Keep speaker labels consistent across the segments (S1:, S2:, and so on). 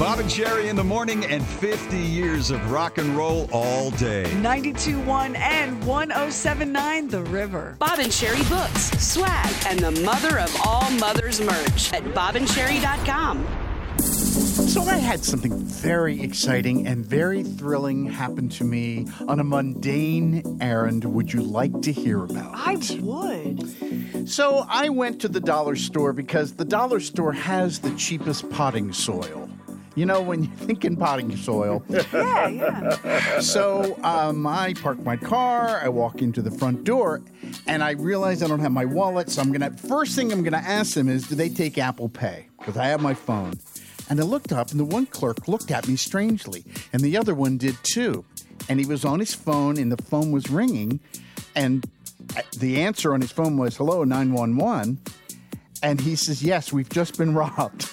S1: Bob and Sherry in the morning and 50 years of rock and roll all day.
S2: 92.1 and 107.9 The River.
S3: Bob and Sherry books, swag, and the mother of all mothers merch at bobandsherry.com.
S4: So I had something very exciting and very thrilling happen to me on a mundane errand. Would you like to hear about it?
S2: I would.
S4: So I went to the dollar store because the dollar store has the cheapest potting soil. You know, when you're thinking potting soil.
S2: Yeah.
S4: So I park my car, I walk into the front door, and I realize I don't have my wallet. So first thing I'm gonna ask them is, do they take Apple Pay? Because I have my phone. And I looked up, and the one clerk looked at me strangely, and the other one did too. And he was on his phone, and the phone was ringing, and the answer on his phone was, hello, 911. And he says, yes, we've just been robbed.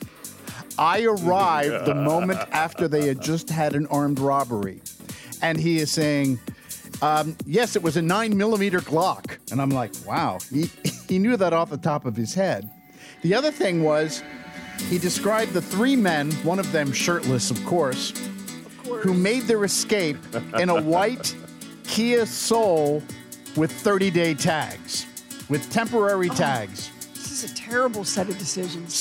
S4: I arrived the moment after they had just had an armed robbery. And he is saying, yes, it was a 9mm Glock. And I'm like, wow, he knew that off the top of his head. The other thing was, he described the three men, one of them shirtless, of course, who made their escape in a white Kia Soul with 30-day tags, with temporary tags.
S2: This is a terrible set of decisions.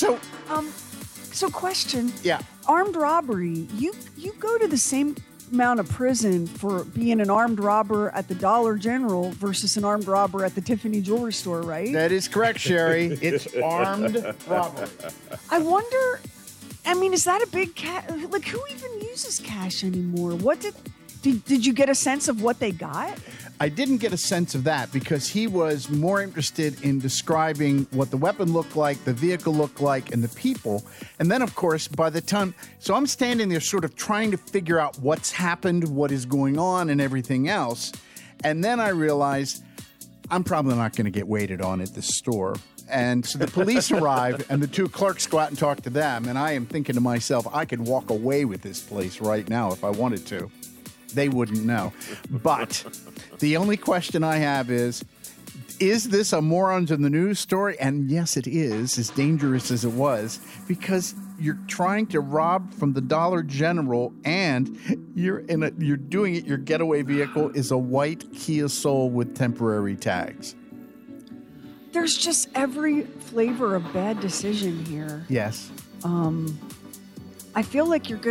S4: So
S2: question.
S4: Yeah.
S2: Armed robbery. You go to the same amount of prison for being an armed robber at the Dollar General versus an armed robber at the Tiffany jewelry store, right?
S4: That is correct, Sherry. It's armed robbery.
S2: I wonder, is that a big like, who even uses cash anymore? What did you get a sense of what they got?
S4: I didn't get a sense of that because he was more interested in describing what the weapon looked like, the vehicle looked like, and the people. And then, of course, by the time... So I'm standing there sort of trying to figure out what's happened, what is going on, and everything else. And then I realized I'm probably not going to get waited on at this store. And so the police arrive, and the two clerks go out and talk to them. And I am thinking to myself, I could walk away with this place right now if I wanted to. They wouldn't know. But the only question I have is this a morons in the news story? And yes, it is, as dangerous as it was, because you're trying to rob from the Dollar General and you're doing it. Your getaway vehicle is a white Kia Soul with temporary tags.
S2: There's just every flavor of bad decision here.
S4: Yes.
S2: I feel like you're...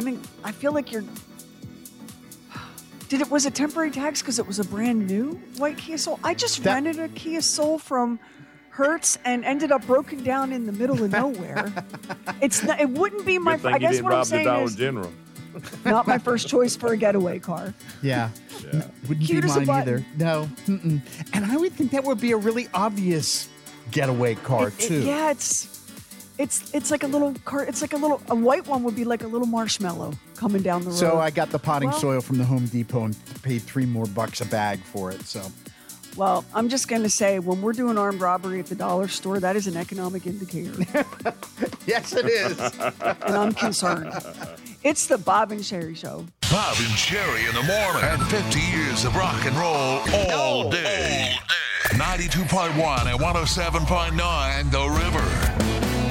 S2: Was it temporary tags because it was a brand new white Kia Soul? I just rented a Kia Soul from Hertz and ended up broken down in the middle of nowhere. It wouldn't be my... I guess what I'm saying is...
S5: General.
S2: Not my first choice for a getaway car.
S4: Yeah. Wouldn't
S2: Cute
S4: be
S2: as a
S4: mine
S2: button.
S4: either. No. Mm-mm. And I would think that would be a really obvious getaway car, too.
S2: It's like a little car. It's like a white one would be like a little marshmallow coming down the road.
S4: So I got the potting soil from the Home Depot and paid $3 more a bag for it. So,
S2: well, I'm just going to say, when we're doing armed robbery at the dollar store, that is an economic indicator.
S4: yes, it is.
S2: And I'm concerned. It's the Bob and Sherry Show.
S6: Bob and Sherry in the morning and 50 years of rock and roll all day. 92.1 and 107.9 The River.